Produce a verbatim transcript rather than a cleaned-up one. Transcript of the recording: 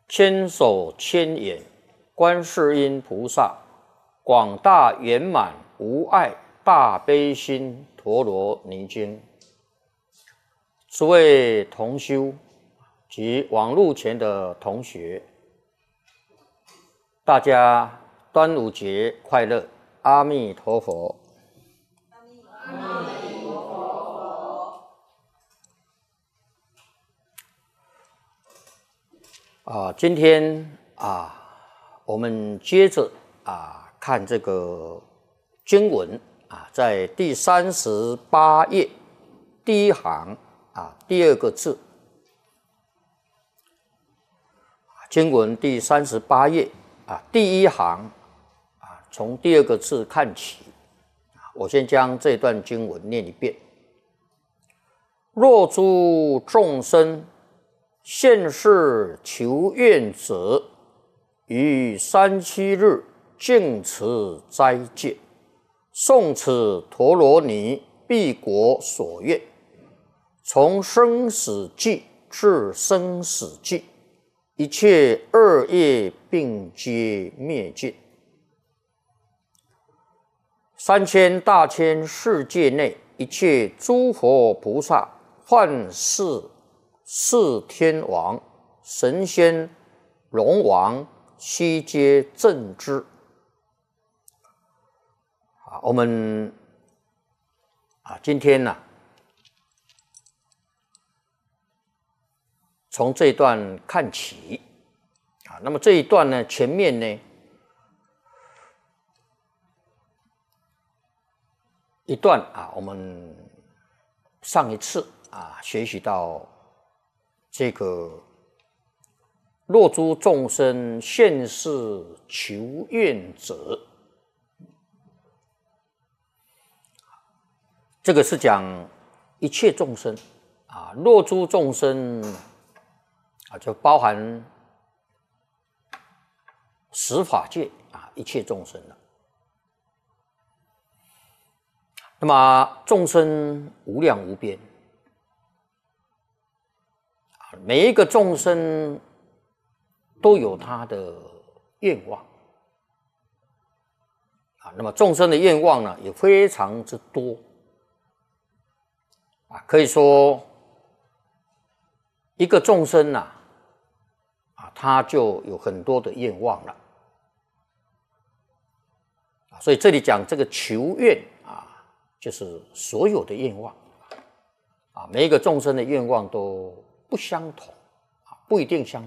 千手千眼观世音菩萨，广大圆满无碍大悲心陀罗尼经。诸位同修及网络前的同学，大家端午节快乐！阿弥陀佛。 阿弥陀佛。 啊，今天啊，我们接着啊看这个经文啊，在第三十八页第一行啊第二个字。经文第三十八页啊第一行啊，从第二个字看起。我先将这段经文念一遍：若诸众生现世求愿者，于三七日敬持斋戒，诵此陀罗尼必果所愿，从生死际至生死际，一切恶业并皆灭尽。三千大千世界内，一切诸佛菩萨、幻世四天王、神仙、龙王，悉皆正知。啊，我们啊，今天呢、啊，从这一段看起啊，那么这一段呢，前面呢，一段啊，我们上一次啊学习到这个若诸众生现世求愿者，这个是讲一切众生啊，若诸众生啊，就包含十法界啊，一切众生了。那么众生无量无边，每一个众生都有他的愿望啊。那么众生的愿望呢，也非常之多啊。可以说，一个众生呐，啊，他就有很多的愿望了。所以这里讲这个求愿啊，就是所有的愿望啊，每一个众生的愿望都不相同啊，不一定相同。